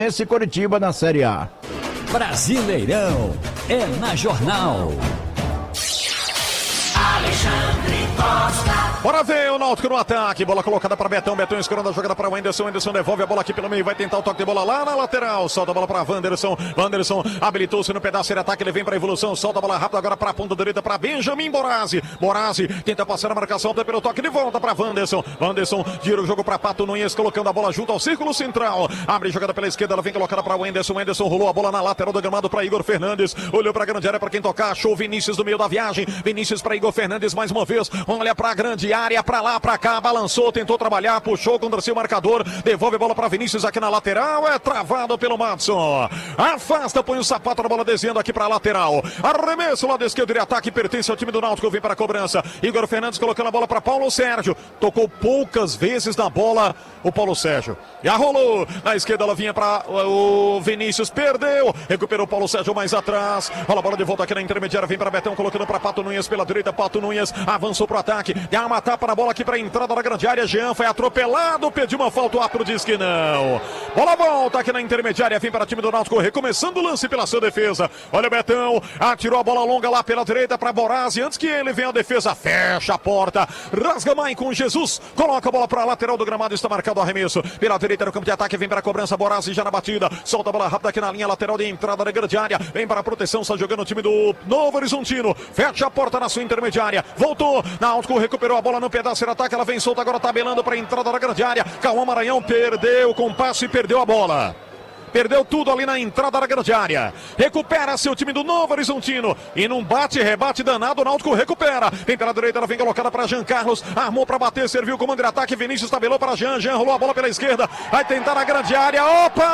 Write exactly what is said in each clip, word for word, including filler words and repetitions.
esse Coritiba na Série A. Brasileirão é na Jornal. Alexandre Costa. Bora ver o Náutico no ataque, bola colocada para Betão, Betão escorando a jogada para o Anderson, Anderson devolve a bola aqui pelo meio, vai tentar o toque de bola lá na lateral, solta a bola para Wanderson, Wanderson habilitou-se no pedaço de ataque, ele vem para a evolução, solta a bola rápida agora para a ponta direita para Benjamin Borazzi, Borazzi tenta passar a marcação, pelo toque de volta para Wanderson, Wanderson gira o jogo para Pato Nunes, colocando a bola junto ao círculo central, abre jogada pela esquerda, ela vem colocada para o Anderson, Anderson rolou a bola na lateral do gramado para Igor Fernandes, olhou para a grande área para quem tocar, achou Vinícius no meio da viagem, Vinícius para Igor Fernandes mais uma vez, olha para a grande área, para lá, para cá, balançou, tentou trabalhar, puxou, contra-se o marcador, devolve a bola para Vinícius aqui na lateral, é travado pelo Madson, afasta, põe o sapato na bola, descendo aqui para a lateral, arremesso lado esquerdo de ataque, pertence ao time do Náutico, vem para a cobrança, Igor Fernandes colocando a bola para Paulo Sérgio, tocou poucas vezes na bola o Paulo Sérgio, já rolou, na esquerda ela vinha para o Vinícius, perdeu, recuperou o Paulo Sérgio mais atrás, rola a bola de volta aqui na intermediária, vem para Betão, colocando para Pato Nunes pela direita, Pato Nunes avançou para o ataque, dá uma tapa na bola aqui para a entrada da grande área, Jean foi atropelado, pediu uma falta, o árbitro diz que não. Bola volta aqui na intermediária, vem para o time do Náutico, recomeçando o lance pela sua defesa. Olha o Betão, atirou a bola longa lá pela direita para Borazzi, antes que ele venha a defesa, fecha a porta, rasga Maicon Jesus, coloca a bola para a lateral do gramado, está marcado o arremesso. Pela direita no campo de ataque, vem para a cobrança, Borazzi já na batida, solta a bola rápida aqui na linha lateral de entrada da grande área, vem para a proteção, está jogando o time do Novo Horizontino, fecha a porta na sua intermediária, voltou, Náutico recuperou a bola no pedaço de ataque, ela vem solta agora, tabelando para a entrada da grande área, Cauã Maranhão perdeu o compasso e perdeu a bola. Perdeu tudo ali na entrada da grande área. Recupera seu time do Novo Horizontino. E num bate-rebate danado, o Náutico recupera. Vem pela direita, ela vem colocada para Jean Carlos. Armou para bater, serviu o comando de ataque. Vinícius tabelou para Jean. Jean rolou a bola pela esquerda. Vai tentar na grande área.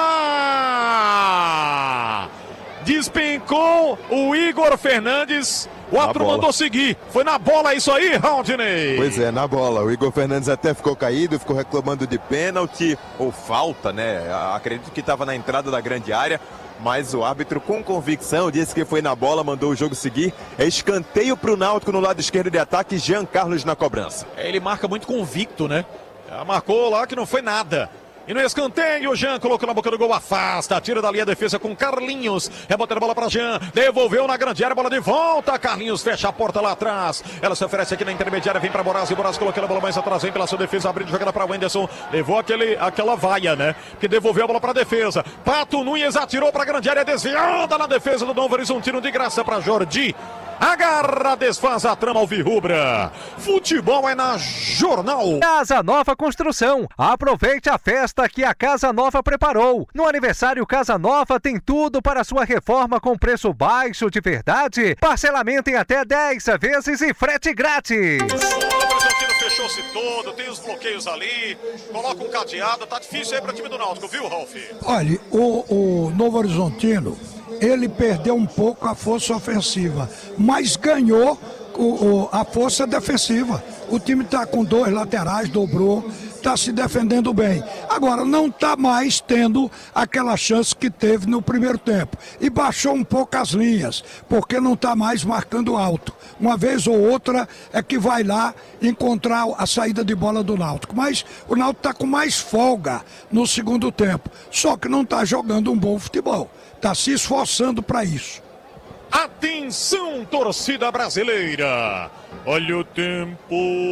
Opa! Despencou o Igor Fernandes. O árbitro mandou seguir. Foi na bola isso aí, Raudinei? Pois é, na bola. O Igor Fernandes até ficou caído, ficou reclamando de pênalti ou falta, né? Acredito que estava na entrada da grande área, mas o árbitro com convicção disse que foi na bola, mandou o jogo seguir. É escanteio para o Náutico no lado esquerdo de ataque, Jean Carlos na cobrança. Ele marca muito convicto, né? Já marcou lá que não foi nada. E no escanteio, o Jean colocou na boca do gol, afasta, tira dali a defesa com Carlinhos, rebota a bola para Jean, devolveu na grande área, bola de volta, Carlinhos fecha a porta lá atrás, ela se oferece aqui na intermediária, vem para Borazzi, Borazzi colocando a bola mais atrás, vem pela sua defesa, abrindo jogada para o Anderson, levou aquele, aquela vaia, né, que devolveu a bola para a defesa, Pato Nunes atirou para a grande área, desviada na defesa do Novo Horizontino, de graça para Jordi. Agarra, desfaz a trama alvirrubra. Futebol é na Jornal. Casa Nova Construção. Aproveite a festa que a Casa Nova preparou. No aniversário Casa Nova tem tudo para sua reforma com preço baixo de verdade. Parcelamento em até dez vezes e frete grátis. O Horizontino fechou-se todo, tem os bloqueios ali. Coloca um cadeado, tá difícil aí para o time do Náutico, viu, Ralf? Olha, o, o Novo Horizontino, ele perdeu um pouco a força ofensiva, mas ganhou o, o, a força defensiva. O time está com dois laterais, dobrou, está se defendendo bem. Agora, não está mais tendo aquela chance que teve no primeiro tempo. E baixou um pouco as linhas, porque não está mais marcando alto. Uma vez ou outra é que vai lá encontrar a saída de bola do Náutico. Mas o Náutico está com mais folga no segundo tempo. Só que não está jogando um bom futebol. Está se esforçando para isso. Atenção, torcida brasileira. Olha o tempo.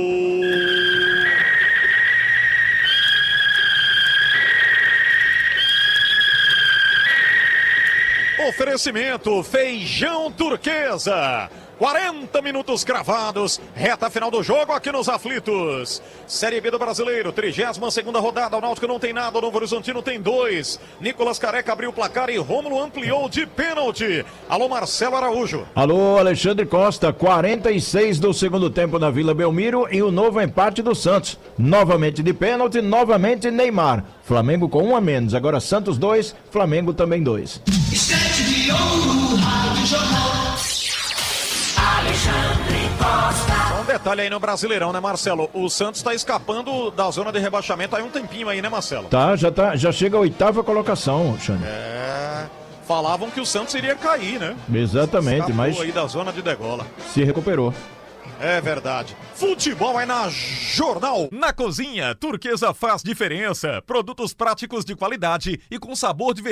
Oferecimento Feijão Turquesa. quarenta minutos cravados, reta final do jogo aqui nos Aflitos. Série B do Brasileiro, trigésima segunda rodada, o Náutico não tem nada, o Novo Horizontino tem dois. Nicolas Careca abriu o placar e Rômulo ampliou de pênalti. Alô, Marcelo Araújo. Alô, Alexandre Costa, quarenta e seis do segundo tempo na Vila Belmiro e o novo empate do Santos. Novamente de pênalti, novamente Neymar. Flamengo com um a menos, agora Santos dois, Flamengo também dois. Esquete de ouro, Rádio Jornal. Alexandre Costa. Um detalhe aí no Brasileirão, né, Marcelo? O Santos está escapando da zona de rebaixamento há um tempinho aí, né, Marcelo? Tá, já, tá, já chega a oitava colocação, Xande. É, falavam que o Santos iria cair, né? Exatamente, Escapou mas aí da zona de degola. se recuperou. É verdade. Futebol é na Jornal. Na cozinha, Turquesa faz diferença. Produtos práticos de qualidade e com sabor de